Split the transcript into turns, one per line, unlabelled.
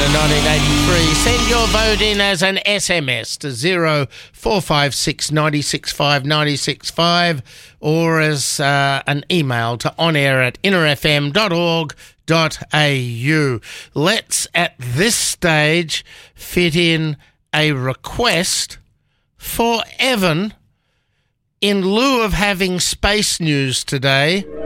of 1983. Send your vote in as an SMS to 0456 965 965 or as an email to onair@innerfm.org.au. Let's, at this stage, fit in a request for Evan. In lieu of having space news today,